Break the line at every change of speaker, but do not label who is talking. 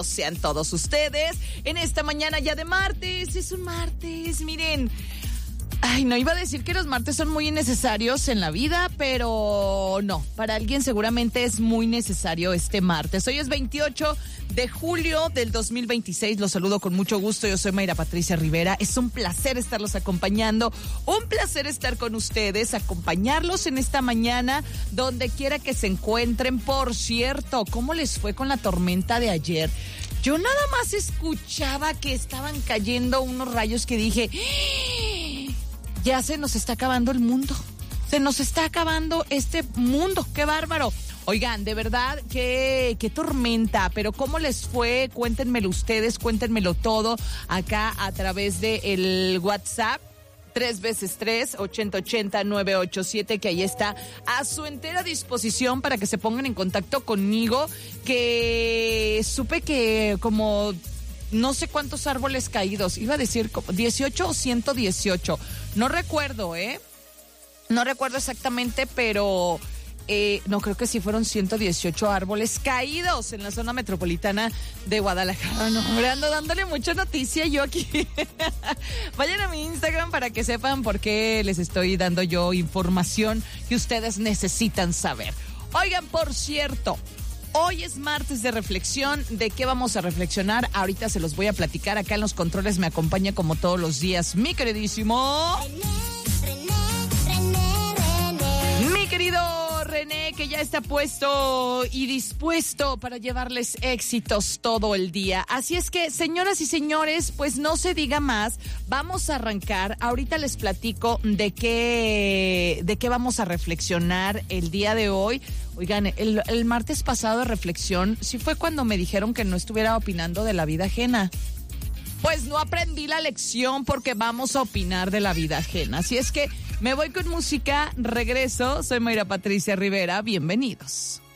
Sean todos ustedes en esta mañana ya de martes. Es un martes, miren. Ay, no iba a decir que los martes son muy innecesarios en la vida, pero no, para alguien seguramente es muy necesario este martes. Hoy es 28 de julio del 2026, los saludo con mucho gusto, yo soy Mayra Patricia Rivera, es un placer estarlos acompañando, un placer estar con ustedes, acompañarlos en esta mañana, donde quiera que se encuentren. Por cierto, ¿cómo les fue con la tormenta de ayer? Yo nada más escuchaba que estaban cayendo unos rayos que dije... Ya se nos está acabando el mundo. Se nos está acabando este mundo. ¡Qué bárbaro! Oigan, de verdad, qué tormenta. Pero ¿cómo les fue? Cuéntenmelo ustedes, cuéntenmelo todo acá a través del WhatsApp. 3x3 8080 987, que ahí está a su entera disposición para que se pongan en contacto conmigo, que supe que como... no sé cuántos árboles caídos, iba a decir 18 o 118, no recuerdo, no recuerdo exactamente, pero no, creo que sí fueron 118 árboles caídos en la zona metropolitana de Guadalajara. No, hombre, ando dándole mucha noticia yo aquí. Vayan a mi Instagram para que sepan por qué les estoy dando yo información que ustedes necesitan saber. Oigan, por cierto, hoy es martes de reflexión. ¿De qué vamos a reflexionar? Ahorita se los voy a platicar. Acá en los controles me acompaña como todos los días mi queridísimo... Mi querido René, que ya está puesto y dispuesto para llevarles éxitos todo el día. Así es que, señoras y señores, pues no se diga más. Vamos a arrancar. Ahorita les platico de qué vamos a reflexionar el día de hoy. Oigan, el martes pasado de reflexión, sí fue cuando me dijeron que no estuviera opinando de la vida ajena. Pues no aprendí la lección porque vamos a opinar de la vida ajena. Así es que me voy con música, regreso. Soy Mayra Patricia Rivera, bienvenidos.